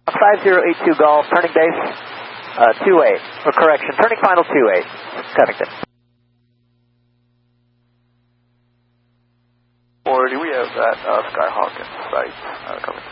5082 Golf, turning base 28, or correction, turning final 28, Covington. 40, we have that Skyhawk in sight, Covington.